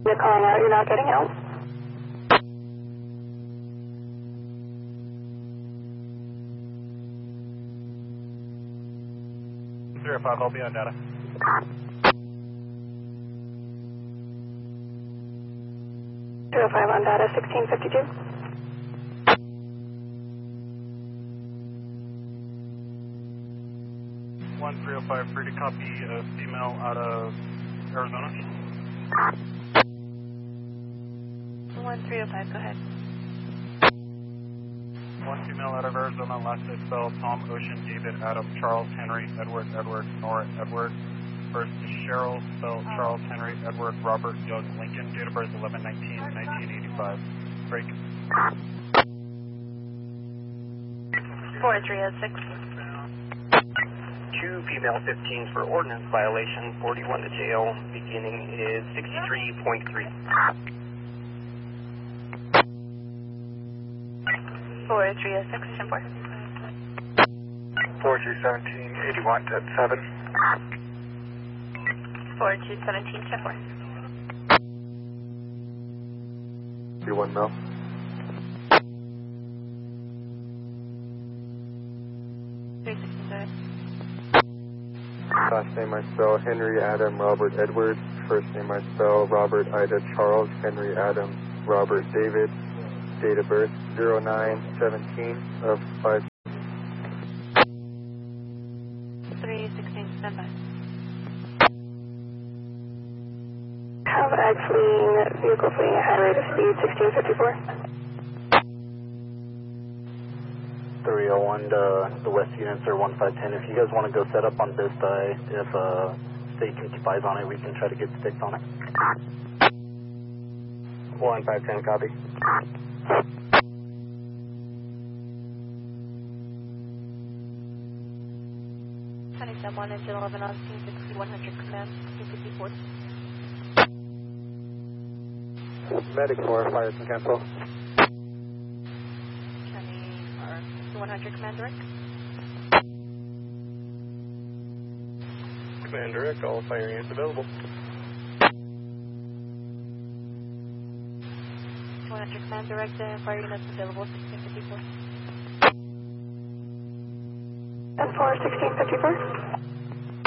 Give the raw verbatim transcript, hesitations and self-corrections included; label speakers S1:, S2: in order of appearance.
S1: You're calling out, you're not getting help.
S2: zero five, I'll be on data.
S1: zero five on data, sixteen fifty-two.
S2: one three oh five, free to copy a female out of Arizona.
S1: one three oh five, go ahead.
S2: One female out of Arizona, last name spelled Tom, Ocean, David, Adam, Charles, Henry, Edward, Edward, Nora, Edward. First is Cheryl, spelled Charles, Henry, Edward, Robert, Young, Lincoln. Date of birth eleven nineteen nineteen eighty-five. Break.
S1: four three oh six.
S3: Two female fifteens for ordinance violation, forty-one to jail. Beginning is sixty-three point three.
S1: four three oh six, ten four.
S3: four two seventeen, eighty-one to seven.
S1: four two seventeen, ten four.
S3: three one mil.
S1: three sixty-seven.
S3: Last name I spell Henry, Adam, Robert, Edward. First name I spell Robert, Ida, Charles, Henry, Adam, Robert, David. Date of birth zero nine seventeen of five.
S1: three sixteen, stand by. Have ag fleeing, vehicle fleeing at high rate of speed, sixteen fifty-four.
S3: three oh one to the west units are one five ten. If you guys want to go set up on Vista, if uh, state can keep eyes on it, we can try to get sticks on it. one five ten, copy.
S1: twenty-seven one engine eleven on scene, sixty one hundred command, sixteen fifty-four.
S3: Medic four, fire can cancel.
S1: one hundred command direct.
S3: Command direct, all fire units available.
S1: one hundred command direct and fire units available, sixteen fifty-four. ten four, sixteen fifty-four.